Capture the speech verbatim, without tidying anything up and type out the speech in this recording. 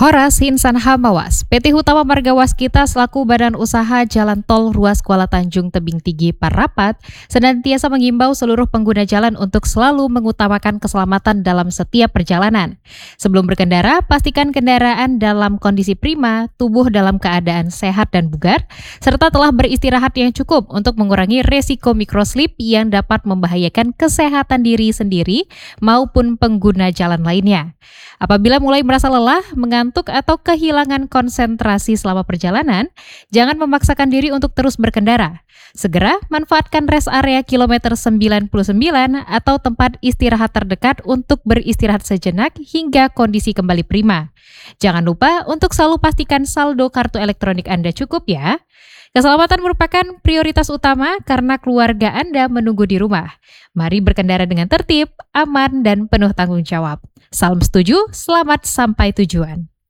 Horas Hinsan Hamawas, P T Hutama Marga Waskita selaku Badan Usaha Jalan Tol Ruas Kuala Tanjung Tebing Tinggi Parapat senantiasa mengimbau seluruh pengguna jalan untuk selalu mengutamakan keselamatan dalam setiap perjalanan. Sebelum berkendara, pastikan kendaraan dalam kondisi prima, tubuh dalam keadaan sehat dan bugar, serta telah beristirahat yang cukup untuk mengurangi resiko microslip yang dapat membahayakan kesehatan diri sendiri maupun pengguna jalan lainnya. Apabila mulai merasa lelah, mengantuk atau kehilangan konsentrasi selama perjalanan, jangan memaksakan diri untuk terus berkendara. Segera manfaatkan rest area kilometer sembilan puluh sembilan atau tempat istirahat terdekat untuk beristirahat sejenak hingga kondisi kembali prima. Jangan lupa untuk selalu pastikan saldo kartu elektronik Anda cukup ya. Keselamatan merupakan prioritas utama karena keluarga Anda menunggu di rumah. Mari berkendara dengan tertib, aman, dan penuh tanggung jawab. Salam setuju, selamat sampai tujuan.